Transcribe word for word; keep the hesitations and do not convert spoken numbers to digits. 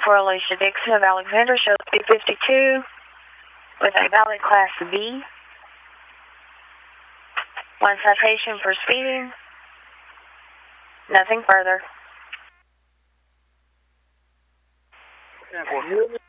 for Alicia Dixon of Alexander, show speed fifty-two with a valid class B. One citation for speeding. Nothing further. Yeah,